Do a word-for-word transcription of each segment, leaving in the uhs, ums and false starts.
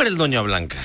era el Doña Blanca?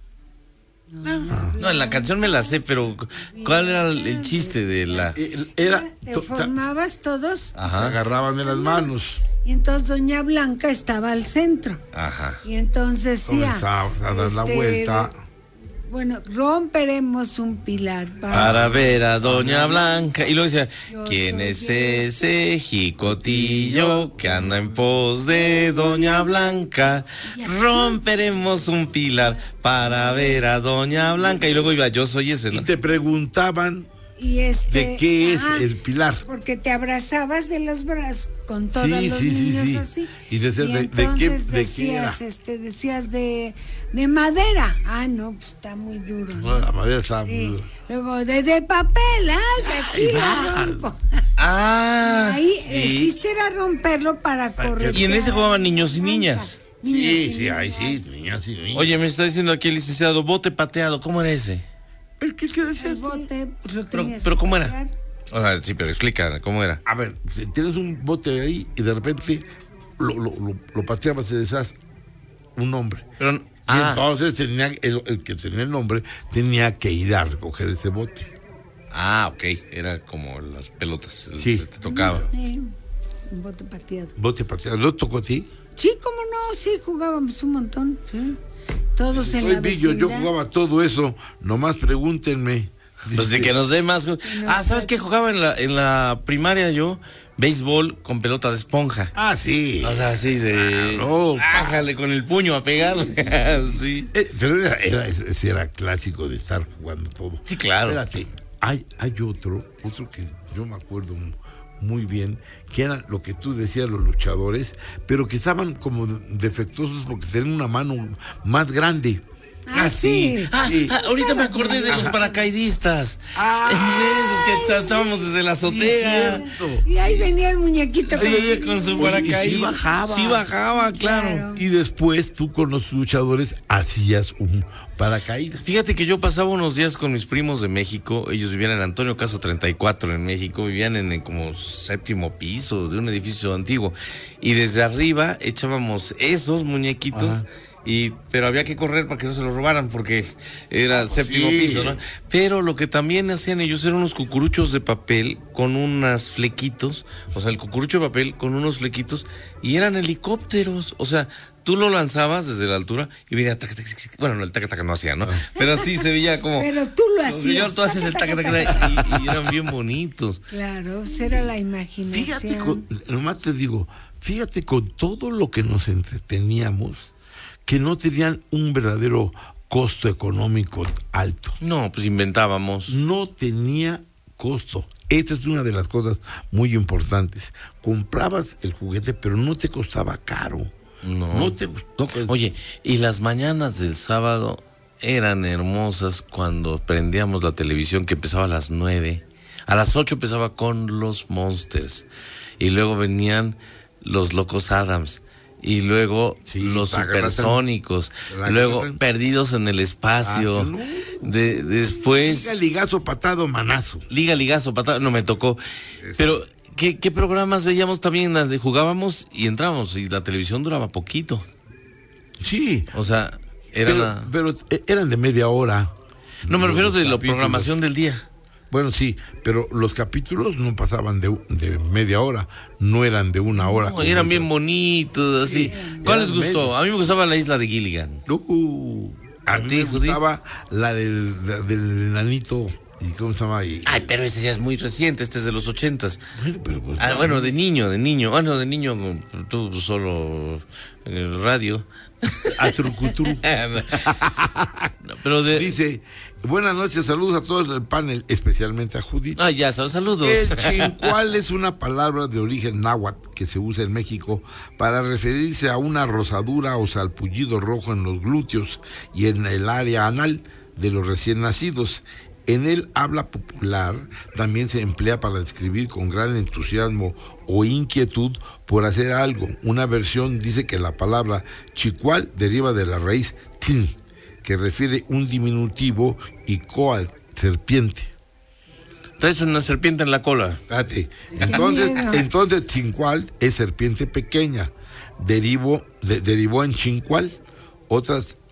No, no, en la canción me la sé, pero ¿cuál era el, el chiste de la...? Era... Te formabas todos. Ajá. Se agarraban de las manos. Y entonces Doña Blanca estaba al centro. Ajá. Y entonces decía... Comenzaba a dar este, la vuelta... Bueno, romperemos un pilar para, para ver a Doña Blanca. Y luego decía, ¿quién es ese jicotillo que anda en pos de Doña Blanca? Romperemos un pilar para ver a Doña Blanca. Y luego iba, yo soy ese, ¿no? Y te preguntaban y este, de qué es ajá, el pilar. Porque te abrazabas de los brazos con todos sí, los sí, niños sí, sí. así. Y decías, y ¿de, entonces de qué, de decías, qué era? Este, decías de, de madera. Ah, no, pues está muy duro. No, no la madera estaba sí. muy dura. Luego, de, de papel, ah, de aquí la rompo. Ah. Ahí sí. el chiste era romperlo para correr. Y en ese jugaban niños y niñas. Niños sí, y sí, niñas. ahí sí, niñas y niños. Oye, me está diciendo aquí el licenciado, bote pateado, ¿cómo era ese? ¿El qué, qué decías? El bote, pues lo Pero, tenías pero que ¿cómo patear. era? O sea, sí, pero explica, ¿cómo era? A ver, si tienes un bote ahí y de repente lo, lo, lo, lo pateabas y decías un nombre. Pero, y ah. entonces tenía, el, el que tenía el nombre tenía que ir a recoger ese bote. Ah, ok, era como las pelotas, sí. te tocaba. Sí, un bote pateado. Bote pateado, ¿lo tocó a ti? Sí, cómo no, sí, jugábamos un montón, sí. Todos si en soy la Billo, vecindad. yo jugaba todo eso, nomás pregúntenme. Pues de que nos dé más. No, Ah, ¿sabes qué jugaba en la, en la primaria yo? Béisbol con pelota de esponja. Ah, sí. O sea, así de... Claro. Bájale con el puño a pegarle. Sí. Eh, pero era, era, ese era clásico de estar jugando todo. Sí, claro. Espérate, hay, hay otro, otro que yo me acuerdo muy bien, que era lo que tú decías, los luchadores, pero que estaban como defectuosos porque tenían una mano más grande. Ah, sí. Ah, sí. ah, ahorita me acordé de los paracaidistas. Ah, Esos que saltábamos desde la azotea. Sí, Y ahí venía el muñequito. Sí, con su paracaídas. Sí bajaba. Sí bajaba, claro. Claro. Y después tú con los luchadores hacías un paracaídas. Fíjate que yo pasaba unos días con mis primos de México. Ellos vivían en Antonio Caso treinta y cuatro en México. Vivían en el como séptimo piso de un edificio antiguo. Y desde arriba echábamos esos muñequitos. Ajá. Y, pero había que correr para que no se los robaran porque era ah, séptimo sí. piso, ¿no? Pero lo que también hacían ellos eran unos cucuruchos de papel con unas flequitos, o sea, el cucurucho de papel con unos flequitos y eran helicópteros, o sea, tú lo lanzabas desde la altura y venía taca, taca, taca, bueno, el taca taca no hacía, ¿no? Pero así se veía como... Pero tú lo hacías. Tú haces el taca taca, taca y, y eran bien bonitos. Claro, era la imaginación. Fíjate, con, nomás te digo, fíjate con todo lo que nos entreteníamos, que no tenían un verdadero costo económico alto. No, pues inventábamos. No tenía costo. Esta es una de las cosas muy importantes. Comprabas el juguete, pero no te costaba caro. No. No te no, Oye, y las mañanas del sábado eran hermosas cuando prendíamos la televisión que empezaba a las nueve. A las ocho empezaba con los Monsters. Y luego venían los Locos Adams. Y luego sí, los Supersónicos, luego gratan. Perdidos en el Espacio, ah, no. de, después... Liga, ligazo, patado, manazo. Liga, ligazo, patado, no me tocó. Eso. Pero, ¿qué, ¿qué programas veíamos también? Donde jugábamos y entrábamos y la televisión duraba poquito. Sí. O sea, eran... Pero, a... pero eran de media hora. No, me refiero de la programación del día. Bueno, sí, pero los capítulos no pasaban de, de media hora, no eran de una hora. No, eran bien bonitos, así. Sí, ¿cuál les gustó? Medio. A mí me gustaba La Isla de Gilligan. Uh, a, a mí me gustaba la del, la del enanito, ¿y cómo se llama? Y, Ay, pero ese ya es muy reciente, este es de los ochentas. Bueno, pero pues, ah, no, bueno, de niño, de niño. Bueno, de niño, tú solo en el radio. Atrucutru. No, pero de... Dice... Buenas noches, saludos a todos del panel, especialmente a Judith. Ah, ya, saludos. El chincual es una palabra de origen náhuatl que se usa en México para referirse a una rosadura o salpullido rojo en los glúteos y en el área anal de los recién nacidos. En el habla popular también se emplea para describir con gran entusiasmo o inquietud por hacer algo. Una versión dice que la palabra chicual deriva de la raíz tin, que refiere un diminutivo, y coal, serpiente. Traes una serpiente en la cola. Espérate. Entonces, entonces chincual es serpiente pequeña. Derivó, de, derivó en chincual. Otras